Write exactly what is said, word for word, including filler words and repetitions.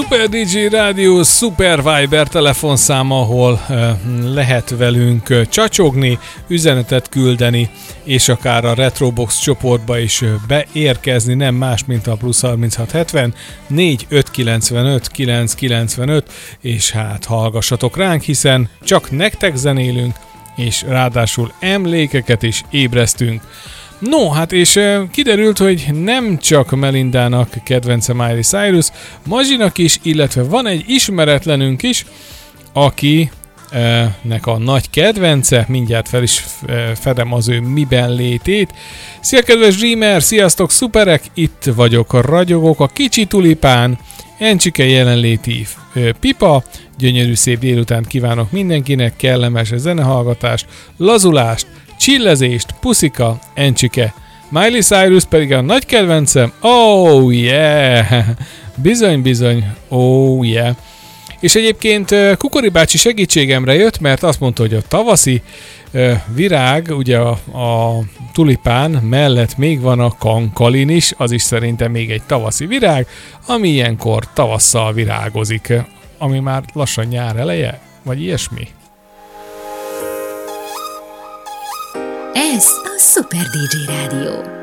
Super dé dzsé Rádió Super Viber telefonszám, ahol uh, lehet velünk uh, csacsogni, üzenetet küldeni, és akár a Retrobox csoportba is uh, beérkezni, nem más, mint a plusz harminchat hetven négy öt kilencvenöt kilenc kilencvenöt, és hát hallgassatok ránk, hiszen csak nektek zenélünk, és ráadásul emlékeket is ébresztünk. No, hát és uh, kiderült, hogy nem csak Melindának kedvence Miley Cyrus, Mazsinak is, illetve van egy ismeretlenünk is, aki uh, nek a nagy kedvence, mindjárt fel is uh, fedem az ő miben létét. Szia kedves Dreamer, sziasztok szuperek, itt vagyok, a ragyogok, a kicsi tulipán, Encsike jelenléti uh, pipa, gyönyörű szép délutánt kívánok mindenkinek, kellemes zenehallgatást, lazulást, csillezést, puszika, Encsike. Miley Cyrus pedig a nagy kedvencem, oh yeah, bizony, bizony, oh yeah. És egyébként Kukori bácsi segítségemre jött, mert azt mondta, hogy a tavaszi uh, virág, ugye a, a tulipán mellett még van a kankalin is, az is szerintem még egy tavaszi virág, ami ilyenkor tavasszal virágozik, ami már lassan nyár eleje, vagy ilyesmi. Ez a Super dé dzsé Rádió.